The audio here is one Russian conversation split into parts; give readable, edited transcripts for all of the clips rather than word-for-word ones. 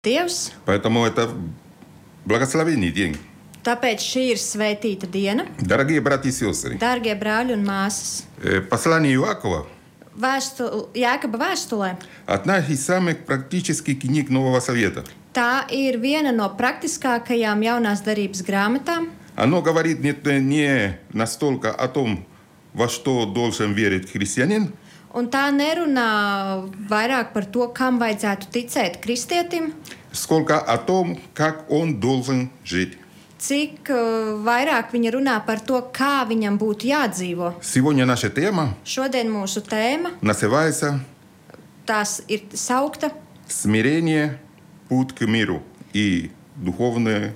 Dievs. Поэтому это благословенный день. Tāpēc šī ir svētīta diena. Дорогие братья и сестры, Dārgie brāļi un māsas, послание Иакова Jākaba vēstulē. одна из самых практических книг Нового Завета. Tā ir viena no praktiskākajām jaunās darības grāmatām. Оно говорит не настолько о том, во что должен верить христианин, Un tā nerunā vairāk par to, kam vajadzētu ticēt kristietim, сколько о том, как он должен жить. cik vairāk viņa runā par to, kā viņam būtu jādzīvo. Сегодня наша тема Šodien mūsu tēma, называется tās ir saukta «Смирение. Путь к миру и духовной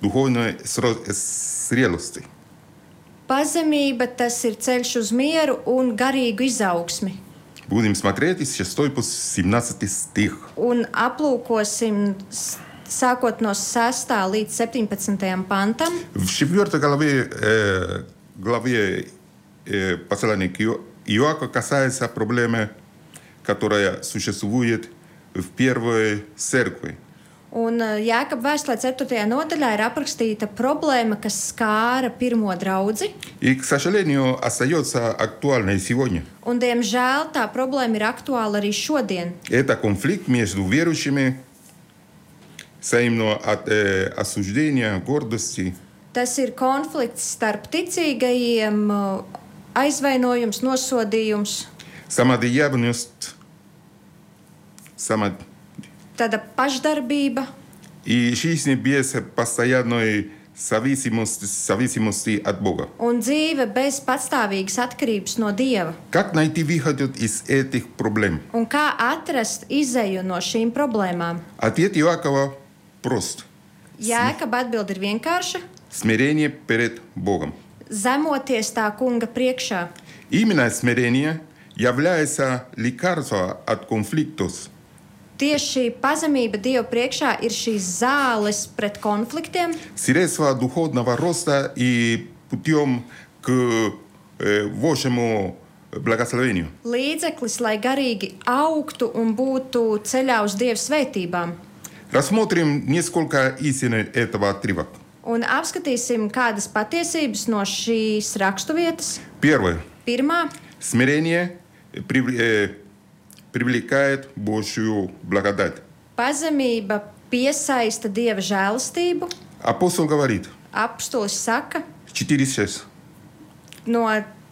зрелости». pazemība, tas ir ceļš uz mieru un garīgu izaugsmi. Будем смотреть с 6 по 17 стих. Un aplūkosim sākot no 6. līdz 17. pantam. В 4 главе послания к Иоакова касается проблемы, которая существует в первой церкви. Un Jākaba vēstulē 4. nodaļā ir aprakstīta problēma, kas skāra pirmo draudzi. И, к сожалению, остается актуальной сегодня. Un, diemžēl, tā problēma ir aktuāla arī šodien. Это конфликт между верующими, взаимного осуждения, гордости. Tas ir konflikts starp ticīgajiem, aizvainojums, nosodījums, Самодеятельность, tāda pašdarbība и жизнь без постоянной зависимости от Бога. un dzīve bez patstāvīgas atkarības no Dieva. Как найти выход из этих проблем? Un kā atrast izeju no šīm problēmām? Ответ Иакова прост. Jākaba atbild ir vienkārša: Смирение перед Богом. zemoties tā kunga priekšā. Именно смирение является лекарством от конфликтов. Tieši šī pazemība Dieva priekšā ir šīs zāles pret konfliktiem, Средство духовного роста и путем к Божьему благословению. līdzeklis, lai garīgi augtu un būtu ceļā uz Dieva svētībām. Рассмотрим несколько истин этого отрывка. Un apskatīsim kādas patiesības no šīs raksturvietas. Первое. Pirmā, Смирение привлекает Божью благодать. pazemība piesaista Dieva žēlastību. Апостол говорит, Apostolis saka, 4:6. no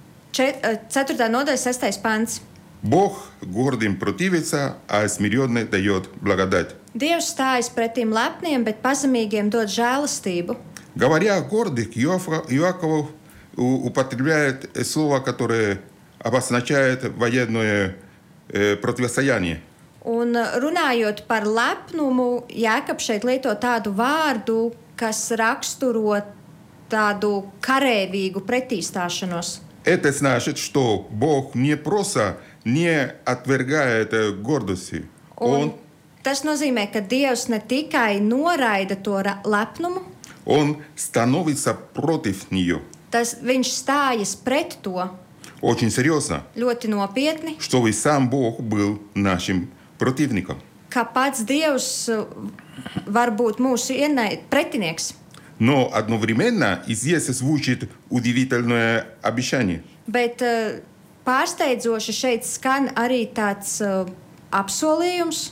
4. nodaļas 6. pants. Бог гордым противится, а смиренный дает благодать. Dievs stājas pretim lepniem, bet pazemīgiem dod žēlastību. Говоря о гордых, Иаков употребляет слово, которое обозначает военное противостояние. Un runājot par lepnumu, Jākabs šeit lieto tādu vārdu, kas raksturo tādu karavīgu pretīstāšanos. Это значит, что Бог не просто не отвергает гордости. Tas nozīmē, ka Dievs ne tikai noraida to lepnumu, Он становится против нее. Viņš stājas pret to Очень серьезно, ļoti nopietni, чтобы сам Бог был нашим противником. ka pats Dievs var būt mūsu pretinieks. Но одновременно здесь звучит удивительное обещание. Bet pārsteidzoši šeit skan arī tāds apsolījums,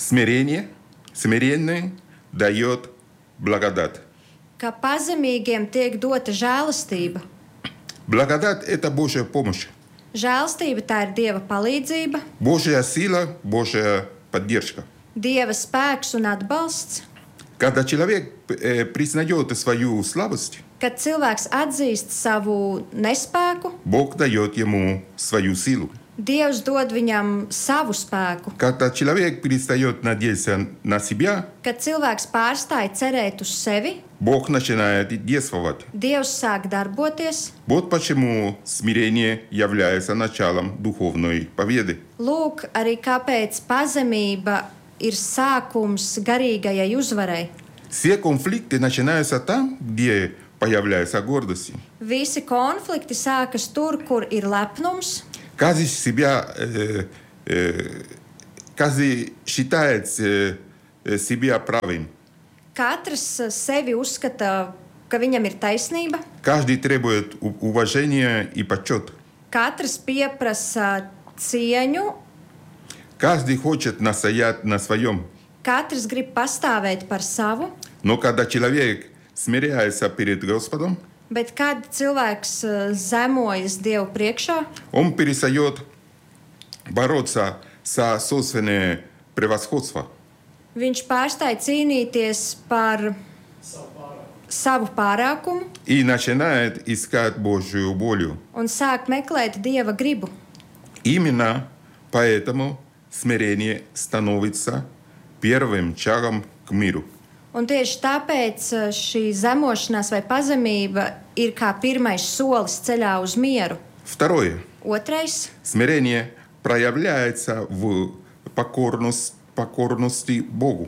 Смиренный дает благодать. ka pazemīgiem tiek dota žēlastība. Благодать – это Божья помощь. Žēlastība tā ir Dieva palīdzība, Божья сила, Божья поддержка. Dieva spēks un atbalsts. Когда человек признает свою слабость, Kad cilvēks atzīst savu nespēku, Бог дает ему свою силу. Dievs dod viņam savu spēku. Когда человек перестает надеяться на себя, Kad cilvēks pārstāj cerēt uz sevi, Бог начинает действовать. Dievs sāk darboties. Вот почему смирение является началом духовной победы. Lūk, arī kāpēc pazemība ir sākums garīgajai uzvarai. Все конфликты начинаются там, где появляется гордость. Visi konflikti sākas tur, kur ir lepnums. Каждый считает себя правым. Katrs sevi uzskata, ka viņam ir taisnība. Каждый требует уважения и почет. Katrs pieprasa cieņu, Каждый хочет настоять на своем. katrs grib pastāvēt par savu, Но когда человек смиряется перед Господом, bet kad cilvēks zemojas Dievu priekšā, он перестает бороться за собственное превосходство. viņš pārstāj cīnīties par savu pārākumu И начинает искать Божью волю. un sāk meklēt Dieva gribu. Именно поэтому смирение становится первым шагом к миру. Un tieši tāpēc šī zemošanās vai pazemība ir kā pirmais solis ceļā uz mieru. Второе. Otrais Смирение проявляется в покорности Богу.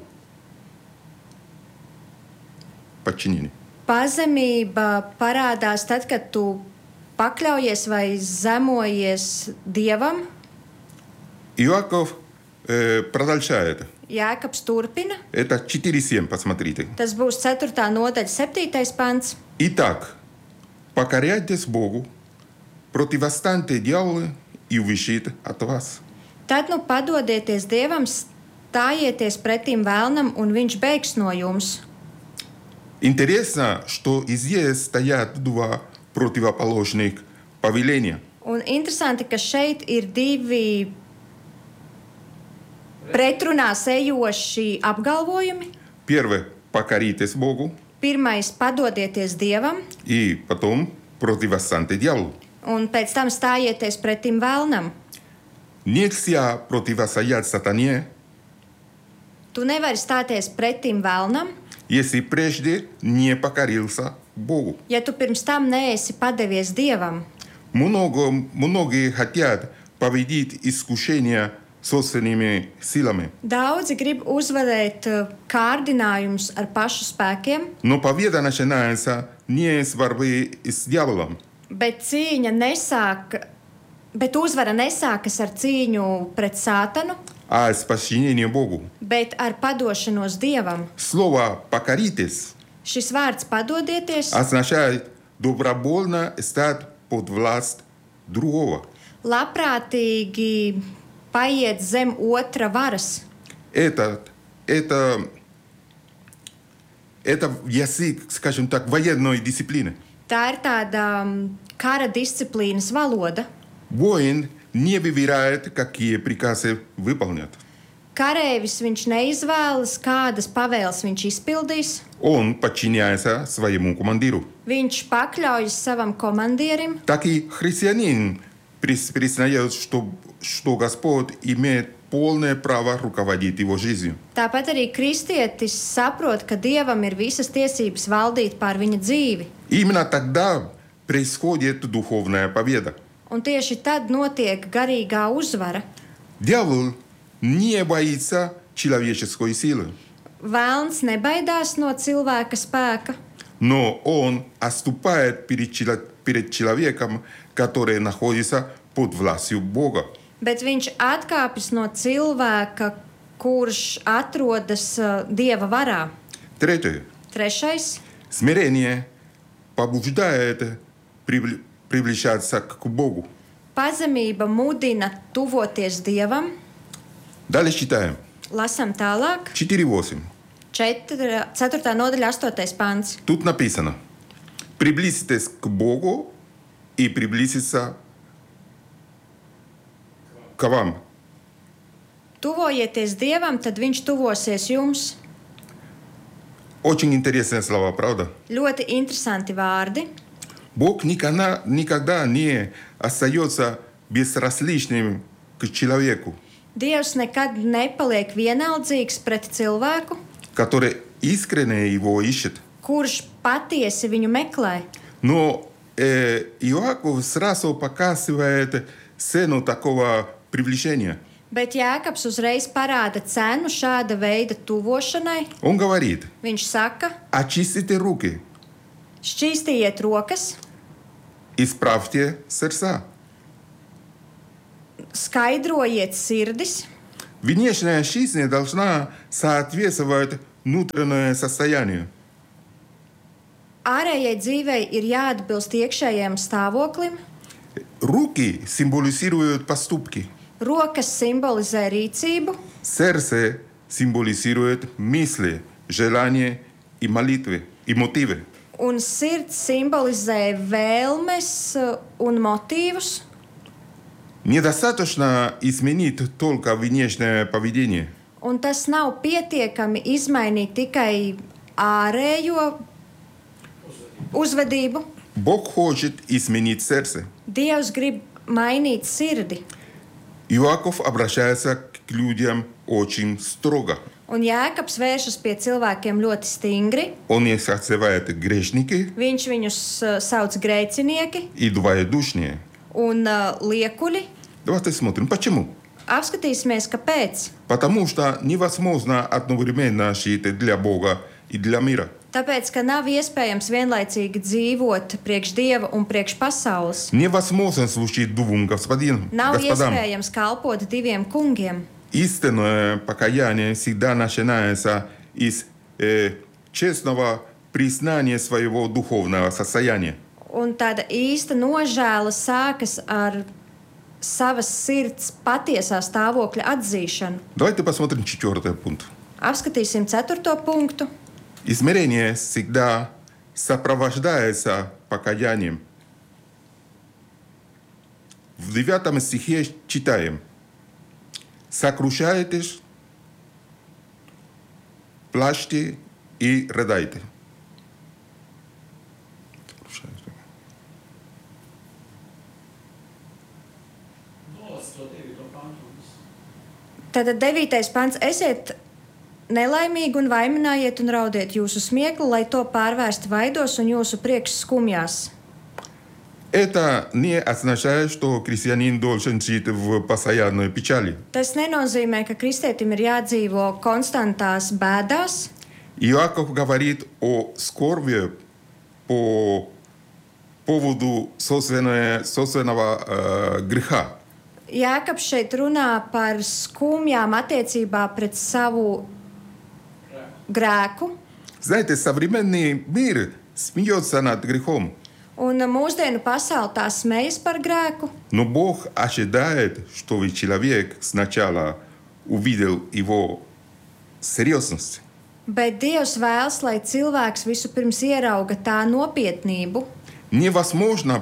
Подчинение. pazemība parādās tad, kad tu pakļaujies vai zemojies Dievam. Иаков продолжает. Jēkabs turpina. Это 4:7, посмотрите. Tas būs 4. nodaļa, 7. pants. Итак, покоряйтесь Богу, противостаньте дьяволу и убежит от вас. Tad nu padodieties Dievam, stājieties pretim vēlnam, un viņš bēgs no jums. Интересно, что здесь стоят два противоположных повеления. Un interesanti, ka šeit ir divi pretrunās ejoši apgalvojumi. Первое – покоритесь Богу, Pirmais – padodieties Dievam, и потом противостаньте дьяволу. un pēc tam stājieties pretim vēlnam. Нельзя противостоять сатане, Tu nevari stāties pretim vēlnam, если прежде не покорился Богу. ja tu pirms tam neesi padevies Dievam. Многие хотят победить искушения собственными силами, Daudzi grib uzvarēt kārdinājumus ar pašu spēkiem, но победа начинается не с борьбы с дьяволом, bet uzvara nesākas ar cīņu pret Sātanu, а с подчинением Богу. bet ar padošanos Dievam. Слово «покоритесь» Šis vārds padodieties означает добровольно стать под власть другого. labprātīgi paiet zem otra varas. Это язык, скажем так, военной дисциплины. Tā ir tāda kara disciplīnas valoda. Воин не выбирает, какие приказы выполнять. Kareivis viņš neizvēlas, kādas pavēles viņš izpildīs. Он подчиняется своему командиру. Viņš pakļaujas savam komandierim. Так и христианин признает, что Господь имеет полное право руководить его жизнью. Tāpat arī kristietis saprot, ka Dievam ir visas tiesības valdīt pār viņa dzīvi. Именно тогда происходит духовная победа. Un tieši tad notiek garīgā uzvara. Дьявол не боится человеческой силы, Vēlns nebaidās no cilvēka spēka, но он отступает перед человеком, который находится под властью Бога. bet viņš atkāpjas no cilvēka, kurš atrodas Dieva varā. Третье. Trešais. Смирение побуждает приближаться к Богу. Pazemība mudina tuvoties Dievam. Дальше читаем. Lasām tālāk. 4:8. 4. nodaļa, 8. pants. Тут написано: приблизитесь к Богу и приблизится к вам. Tuvojieties Dievam, tad viņš tuvosies jums. Очень интересные слова, правда? Ļoti interesanti vārdi. Бог никогда не остается безразличным к человеку, Dievs nekad nepaliek vienaldzīgs pret cilvēku, который искренне его ищет. kurš patiesi viņu meklē. Но Иаков сразу показывает цену такого приближения. Bet Jēkabs uzreiz parāda cenu šāda veida tuvošanai. Он говорит: Viņš saka, очистите руки, šķīstiet rokas, исправьте сердца. skaidrojiet sirdis, Внешняя жизнь должна соответствовать внутреннему состоянию. Ārējai dzīvei ir jāatbilst iekšējiem stāvoklim, Руки символизируют поступки. rokas simbolizē rīcību, Сердце символизирует мысли, желания и молитвы, и мотивы. un sirds simbolizē vēlmes un motīvus. Недостаточно изменить только внешнее поведение. Un tas nav pietiekami izmainīt tikai ārējo uzvedību. Бог хочет изменить сердце. Dievs grib mainīt sirdi. Иаков обращается к людям очень строго. Un Jēkabs vēršas pie cilvēkiem ļoti stingri. Он их называет грешники Viņš viņus sauc grēcinieki и двоедушные. un liekuļi. Давайте смотрим, почему. Apskatīsimies, kāpēc. Потому что невозможно одновременно жить для Бога и для мира. Tāpēc, ka nav iespējams vienlaicīgi dzīvot priekš Dieva un priekš pasaules. Невозможно служить двум господам. Nav iespējams kalpot diviem kungiem. Истинное покаяние всегда начинается из честного признания своего духовного состояния. Un tāda īsta nožēla sākas ar savas sirds patiesā stāvokļa atzīšanu. Давайте посмотрим 4 пункт. Apskatīsim 4. punktu. Измерение всегда сопровождается покаянием. В 9 стихе читаем. Сокрушайтесь, плачьте и рыдайте. Tātad 9. pants. Esiet nelaimīgi un vainojiet un raudiet jūsu smieklu, lai to pārvērstu vaidos un jūsu prieks skumjās. Это не означает, что крестьянин должен жить в постоянной печали. Tas nenozīmē, ka kristietim ir jādzīvo konstantās bēdās. Иаков говорит о скорби по поводу собственного греха. Jēkabs šeit runā par skumjām attiecībā pret savu grēku. Знаете, современный мир смеется над грехом, Un mūsdienu pasaule tā smejas par grēku, но Бог ожидает, чтобы человек сначала увидел его серьезность. bet Dievs vēlas, lai cilvēks vispirms ierauga tā nopietnību. Невозможно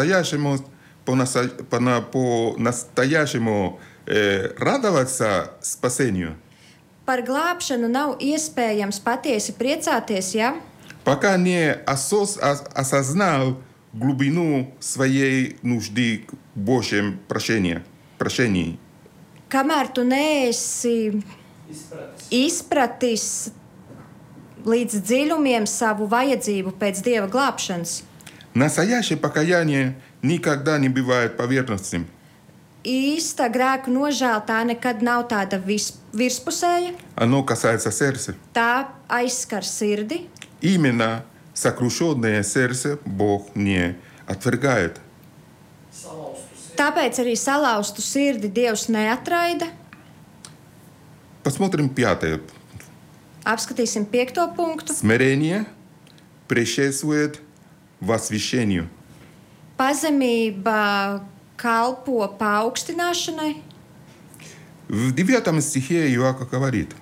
по-настоящему радоваться спасению, Par glābšanu nav iespējams patiesi priecāties, ja пока не осознал глубину своей нужды к Божьему прощении. kamēr tu neesi izpratis līdz dziļumiem savu vajadzību pēc Dieva glābšanas. Настоящее покаяние никогда не бывает поверхностным. Īsta grēku nožēla tā nekad nav tāda virspusēja. Оно касается сердца. Tā aizskar sirdi. Именно сокрушенное сердце Бог не отвергает. Tāpēc arī salauztu sirdi Dievs neatraida. Посмотрим 5. Apskatīsim 5. punktu. Смирение предшествует возвышению. Pazemība kalpo paaugstināšanai. В 9 стихе Иаков говорит: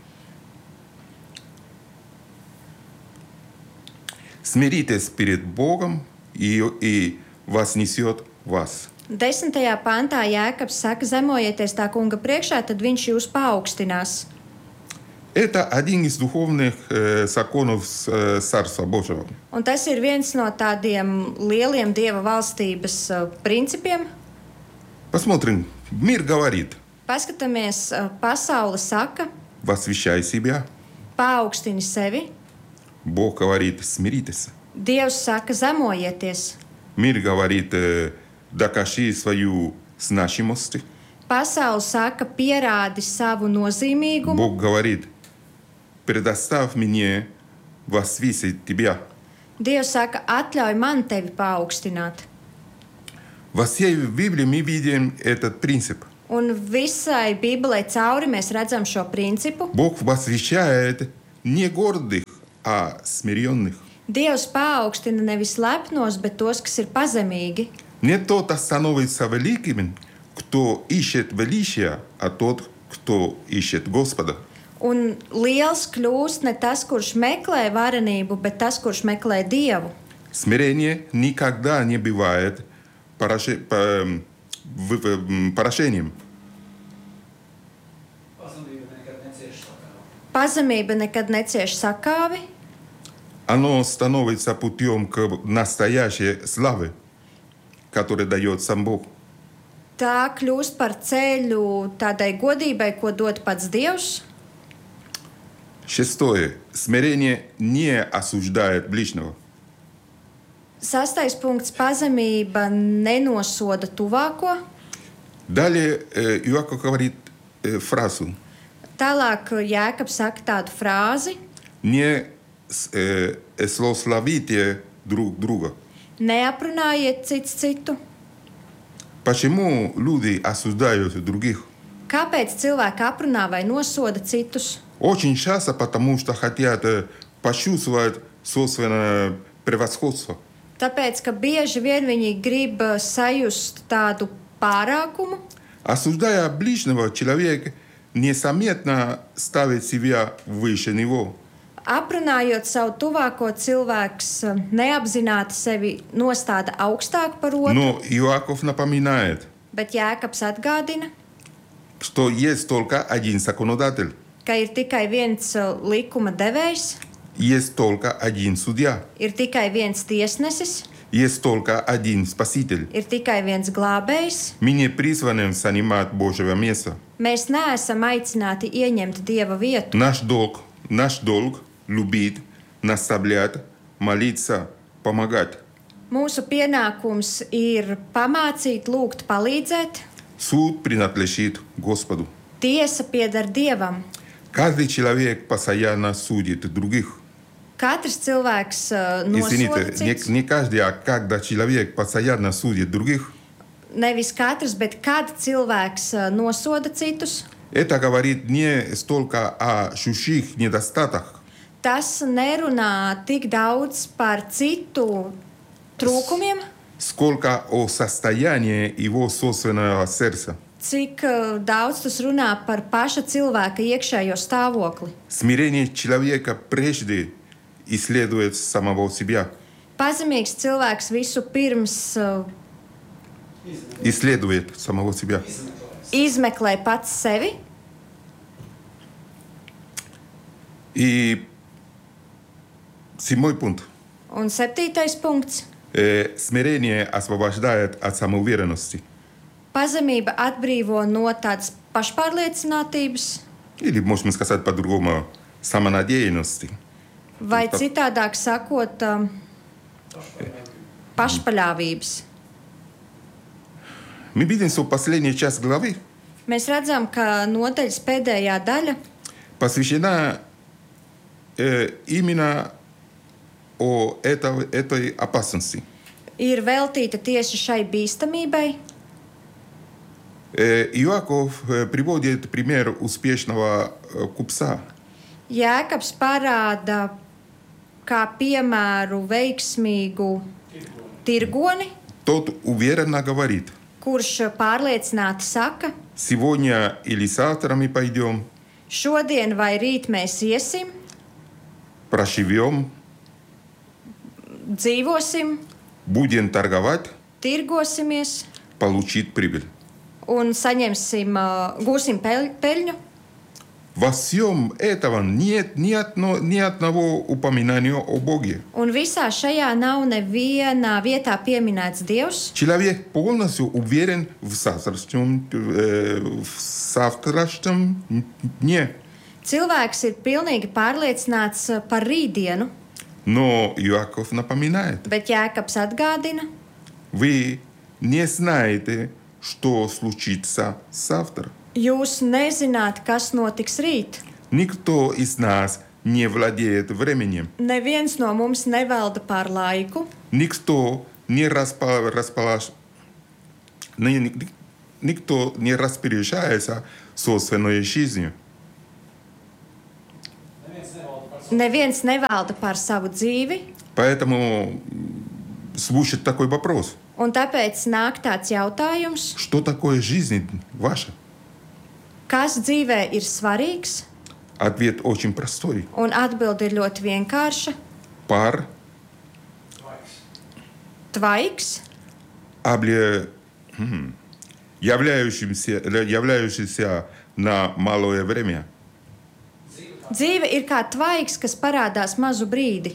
«Смиритесь перед Богом, и вознесет вас». 10. pantā Jēkabs saka, zemojieties tā kunga priekšā, tad viņš jūs paaugstinās. Это один из духовных законов Царства Божьего. Un tas ir viens no tādiem lieliem Dieva valstības principiem. Посмотрим. Мир говорит: Paskatāmies, pasaule saka, «Возвещай себя». paaugstini sevi. Бог говорит: «Смиритесь». Dievs saka, zemojieties. Мир говорит: «Докажи свою значимость». Pasaule saka, pierādi savu nozīmīgumu. Бог говорит: «Предоставь мне возвысить тебя». Dievs saka, atļauj man tevi paaugstināt. Во всей Библии мы видим этот принцип. Un visai Bībelē cauri mēs redzam šo principu. Бог восхищает не гордых, а смиренных. Dievs paaugstina nevis lepnos, bet tos, kas ir pazemīgi. Не тот становится великим, кто ищет величия, а тот, кто ищет Господа. Un liels kļūst ne tas, kurš meklē varenību, bet tas, kurš meklē Dievu. Смирение никогда не бывает поражением. Pazemība nekad necieš sakāvi. Оно становится путем к настоящей славе, которую дает сам Бог. Tā kļūst par ceļu tādai godībai, ko dod pats Dievs. Шестое. Смирение не осуждает ближнего. 6. punkts - pazemība nenosoda tuvāko. Далее Иаков говорит фразу. Tālāk Jēkabs saka tādu frāzi: Не злословите друг друга. Neaprunājiet cits citu. Почему люди осуждают других? Kāpēc cilvēki aprunā vai nosoda citus? Очень часто потому, что хотят почувствовать собственное превосходство. Tāpēc, ka bieži vien viņi grib sajust tādu pārākumu. Осуждая ближнего, человек незаметно ставит себя выше него. Aprunājot savu tuvāko, cilvēks neapzināti sevi nostāda augstāk par otru, Но Иаков напоминает, bet Jēkabs atgādina, что есть только один законодатель, ka ir tikai viens likuma devējs, есть только один судья, ir tikai viens tiesnesis, есть только один спаситель. ir tikai viens glābējs. Мы не призваны занимать Божьего места. Mēs neesam aicināti ieņemt Dieva vietu. Наш долг любить, наставлять, молиться, помогать. Mūsu pienākums ir pamācīt, lūgt, palīdzēt. Суд принадлежит Господу. Tiesa pieder Dievam. Каждый человек постоянно судит других. Katrs cilvēks nosoda Извините, citus. не каждый, а когда человек постоянно судит других, Nevis katrs, bet kad cilvēks nosoda citus, это говорит не столько о чужих недостатках, tas nerunā tik daudz par citu trūkumiem, сколько о состоянии его собственного сердца. cik daudz tas runā par paša cilvēka iekšējo stāvokli. Смирение человека прежде исследует самого себя. Pazemīgs cilvēks visu pirms Исследует самого себя. izmeklē pats sevi. И седьмой пункт. Un 7. punkts Смирение освобождает от самоуверенности. - pazemība atbrīvo no tādas pašpārliecinātības, Или, можно сказать по-другому, самонадеянности. vai citādāk sakot, pašpaļāvības. Мы видим, что последняя часть главы Mēs redzam, ka nodaļas pēdējā daļa посвящена именно этой опасности. ir veltīta tieši šai bīstamībai. Иаков приводит пример успешного купца. Jēkabs parāda kā piemēru veiksmīgu tirgoni, Тот уверенно говорит: kurš pārliecināti saka, сегодня или завтра мы пойдем, šodien vai rīt mēs iesim, проживем, dzīvosim, будем торговать, tirgosimies получить прибыль. un gūsim peļņu. Во всем этом нет ни одного упоминания о Боге. Un visā šajā nav nevienā vietā pieminēts Dievs. Человек полностью уверен в завтрашнем дне. Cilvēks ir pilnīgi pārliecināts par rītdienu, Но Иаков напоминает: bet Jēkabs atgādina, вы не знаете, что случится завтра. jūs nezināt, kas notiks rīt. Никто из нас не владеет временем. Neviens no mums nevalda pār laiku. Никто не никто не распоряжается собственной жизнью. Neviens nevalda par savu dzīvi, Поэтому звучит такой вопрос. un tāpēc nāk tāds jautājums, Что такое жизнь ваша? kas dzīvē ir svarīgs, Ответ очень простой. un atbilde ir ļoti vienkārša. Пар, Tvaiks, являющийся на малое время. dzīve ir kā tvaiks, kas parādās mazu brīdi.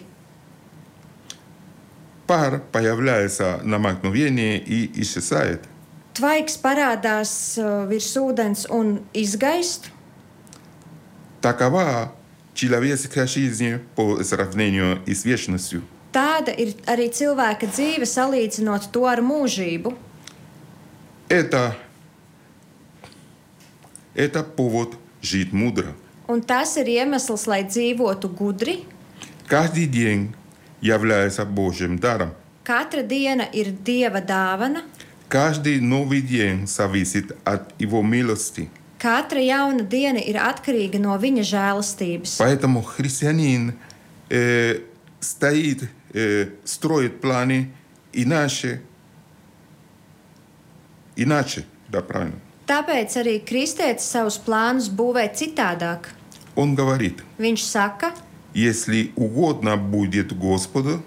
Пар появляется на мгновение и исчезает. Tvaiks parādās virs ūdens un izgaist. Такова человеческая жизнь по сравнению и с вечностью. Tāda ir arī cilvēka dzīve, salīdzinot to ar mūžību. Это повод жить мудро. Un tas ir iemesls, lai dzīvotu gudri. Каждый день является Божьим даром. Katra diena ir Dieva dāvana. Каждый новый день зависит от Его милости. Katra jauna diena ir atkarīga no Viņa žēlastības. Поэтому христианин строит планы иначе, да, правильно. Tāpēc arī kristietis savus plānus būvē citādāk. Он говорит, Viņš saka, если угодно будет Господу,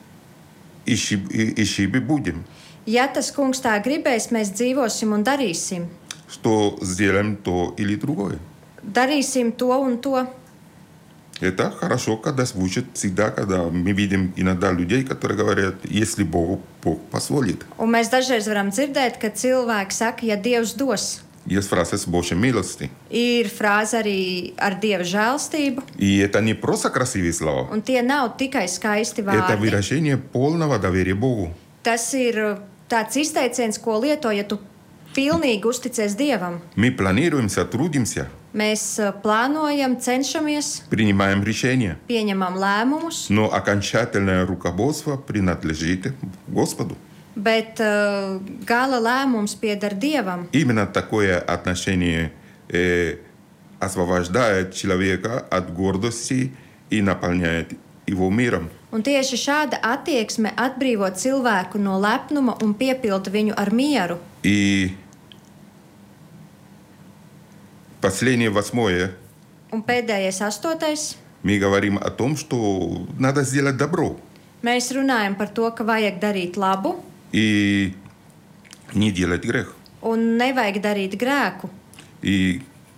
ищи будем, ja tas kungs tā gribēs, mēs dzīvosim un darīsim. что сделаем то или другое. Darīsim to un to. Это хорошо, когда звучит всегда, когда мы видим иногда людей, которые говорят, если Бог позволит. Un mēs dažreiz varam dzirdēt, ka cilvēki saka, ja Dievs dos. Есть фраза с Божьей милости. Ir frāze arī ar Dieva žēlstību. И это не просто красивые слова. Un tie nav tikai skaisti Это vārdi. выражение полного доверия Богу. Tas ir tāds izteiciens, ko lieto, ja tu pilnīgi uzticies Dievam. Мы планируемся, трудимся, Mēs plānojam, cenšamies, принимаем решения, pieņemam lēmumus, но окончательное руководство принадлежит Господу. bet gala lēmums pieder Dievam. Именно такое отношение освобождает человека от гордости и наполняет его миром. Un tieši šāda attieksme atbrīvo cilvēku no lepnuma un piepilda viņu ar mieru. И последнее, 8. Un pēdējais, 8. Мы говорим о том, что надо сделать добро Mēs runājam par to, ka vajag darīt labu и не делать грех. un nevajag darīt grēku. И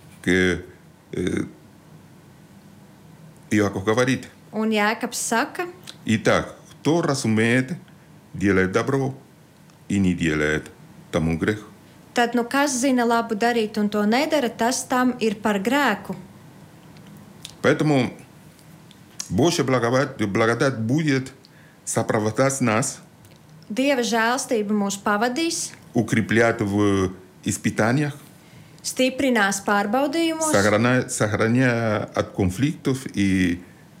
Иаков говорит, Un Jēkabs saka, итак, кто разумеет, делает добро и не делает тому грех. tad nu kas zina labu darīt un to nedara, tas tam ir par grēku. Поэтому Божья благодать будет сопровождать нас, Dieva žēlstība mūs pavadīs, укреплять в испытаниях, stiprinās pārbaudījumos, сохраняя от конфликтов и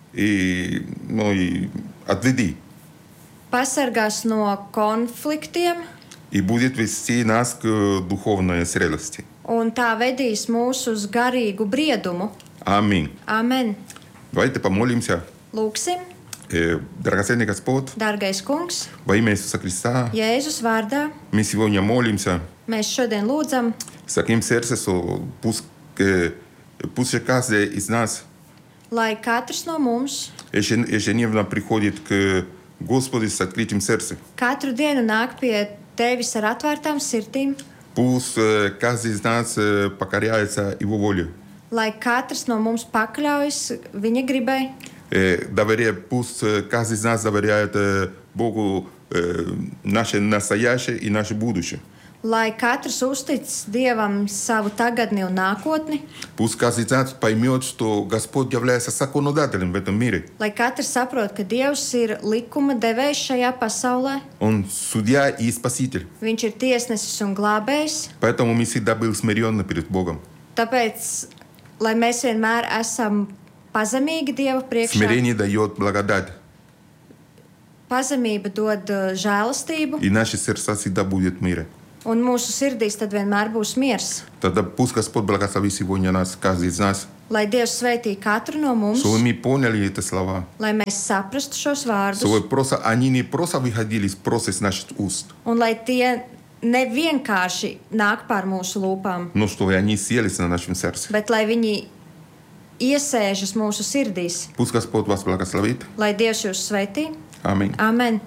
от беды. pasargās no konfliktiem И будет вести нас к духовной зрелости. un tā vedīs mūs uz garīgu briedumu. Аминь. Amen! Давайте помолимся. Lūksim, Драгоценный Господь, dārgais kungs, во имя Иисуса Христа, Jēzus vārdā. мы сегодня молимся Mēs šodien lūdzam, с таким сердцем, что пусть каждый из нас lai katrs no mums ежедневно приходит к Господу с открытым сердцем. katru dienu nāk pie tevis ar atvērtām sirdīm, Пусть каждый из нас покоряется Его воле. lai katrs no mums pakļaujas viņa gribai, Пусть каждый из нас доверяет Богу наше настоящее и наше будущее. lai katrs uztic Dievam savu tagadni un nākotni, Пусть каждый из нас поймет, что Господь является законодателем в этом мире. lai katrs saprot, ka Dievs ir likuma devējs šajā pasaulē, Он судья и спаситель. viņš ir tiesnesis un glābējs. Поэтому мы всегда были смиренны перед Богом. Tāpēc, lai mēs vienmēr esam pazemīgi Dieva priekšā, Смирение дает благодать. pazemība dod žēlastību, И наше сердце всегда будет в мире. Un mūsu sirdīs tad vienmēr būs miers. Тогда пусть Господь благословит сегодня нас, каждый из нас, Lai Dievs sveitī katru no mums, чтобы мы поняли эти слова, lai mēs saprastu šos vārdus, чтобы они не просто выходили просто из наших уст, un lai tie nevienkārši nāk pār mūsu lūpām, но чтобы они селись на нашем сердце. bet lai viņi iesēžas mūsu sirdīs. Пусть Господь вас благословит. Lai Dievs jūs sveitī. Аминь. Amen.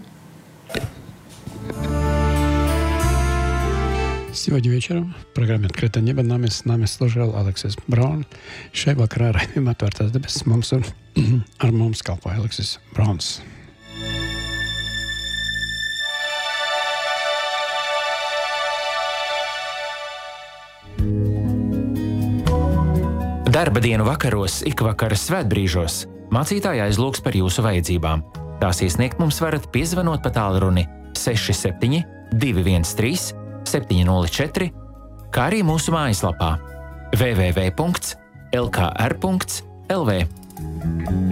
Сегодня вечером в программе «Открытое небо» с нами служил Алексис Braun. Šai vakarā raidījumā Atvērtās debesis mums un ar mums kalpoja Aleksis Brauns. Darba dienu vakaros, ikvakaras svētbrīžos mācītāji aizlūgs par jūsu vajadzībām. Tās iesniegt mums varat piezvanot pa tālruni 67 213 704, kā arī mūsu mājaslapā www.lkr.lv.